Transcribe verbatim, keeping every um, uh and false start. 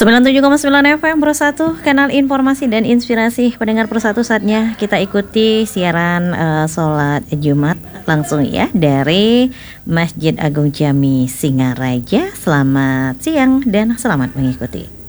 sembilan puluh tujuh koma sembilan F M Persatu, kanal informasi dan inspirasi pendengar Persatu. Saatnya kita ikuti siaran uh, sholat Jumat langsung ya dari Masjid Agung Jami Singaraja. Selamat siang dan selamat mengikuti.